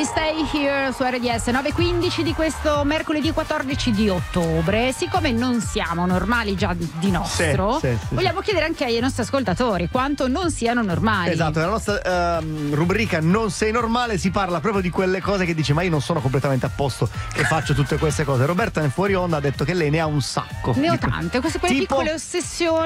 Stay Here su RDS 9:15 di questo mercoledì 14 di ottobre. Siccome non siamo normali già di nostro, vogliamo chiedere anche ai nostri ascoltatori quanto non siano normali. Esatto, nella nostra rubrica Non sei normale si parla proprio di quelle cose che dice: ma io non sono completamente a posto che faccio tutte queste cose. Roberta nel fuori onda ha detto che lei ne ha un sacco. Ne ho tante, queste quelle piccole ossessioni